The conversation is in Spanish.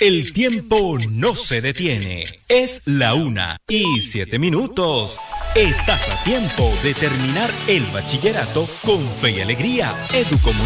El tiempo no se detiene. Es la 1:07. Estás a tiempo de terminar el bachillerato con fe y alegría. Educomunicaciones